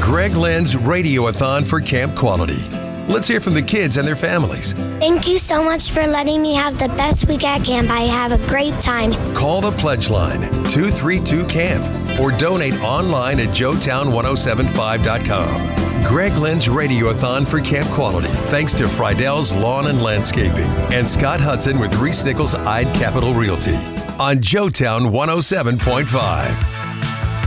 Greg Lynn's Radiothon for Camp Quality. Let's hear from the kids and their families. Thank you so much for letting me have the best week at camp. I have a great time. Call the pledge line 232-CAMP or donate online at joetown1075.com. Greg Lynn's Radiothon for Camp Quality, thanks to Friedell's Lawn and Landscaping and Scott Hudson with Reese Nichols Ide Capital Realty on Joetown 107.5.